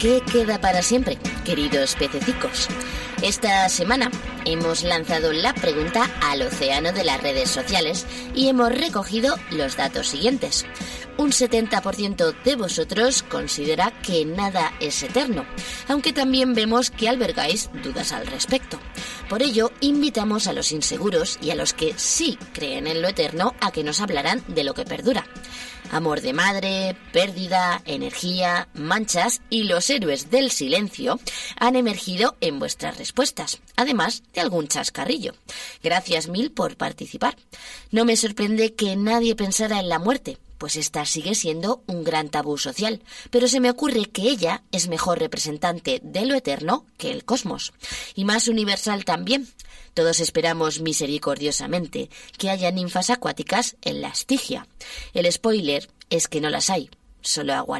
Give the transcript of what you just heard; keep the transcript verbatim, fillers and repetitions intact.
¿Qué queda para siempre, queridos pececicos? Esta semana hemos lanzado la pregunta al océano de las redes sociales y hemos recogido los datos siguientes. Un setenta por ciento de vosotros considera que nada es eterno, aunque también vemos que albergáis dudas al respecto. Por ello, invitamos a los inseguros y a los que sí creen en lo eterno a que nos hablarán de lo que perdura. Amor de madre, pérdida, energía, manchas y los héroes del silencio han emergido en vuestras respuestas, además de algún chascarrillo. Gracias mil por participar. No me sorprende que nadie pensara en la muerte, pues esta sigue siendo un gran tabú social, pero se me ocurre que ella es mejor representante de lo eterno que el cosmos, y más universal también. Todos esperamos misericordiosamente que haya ninfas acuáticas en la Estigia. El spoiler es que no las hay, solo agua